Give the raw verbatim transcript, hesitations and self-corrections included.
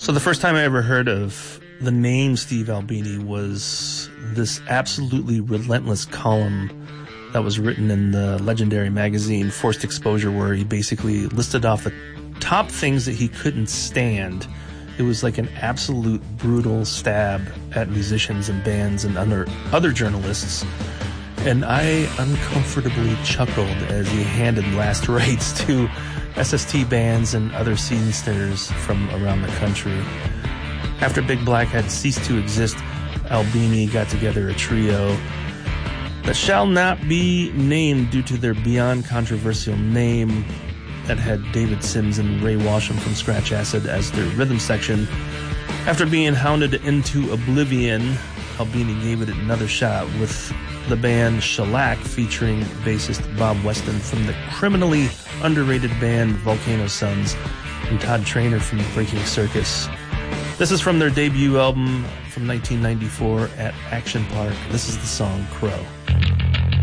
So the first time I ever heard of the name Steve Albini was this absolutely relentless column that was written in the legendary magazine Forced Exposure, where he basically listed off the top things that he couldn't stand. It was like an absolute brutal stab at musicians and bands and other, other journalists. And I uncomfortably chuckled as he handed last rites to S S T bands and other scenesters from around the country. After Big Black had ceased to exist, Albini got together a trio that shall not be named due to their beyond controversial name that had David Sims and Ray Washam from Scratch Acid as their rhythm section. After being hounded into oblivion, Albini gave it another shot with the band Shellac, featuring bassist Bob Weston from the criminally underrated band Volcano Sons and Todd Trainer from Breaking Circus. This is from their debut album from nineteen ninety-four, At Action Park. This is the song Crow.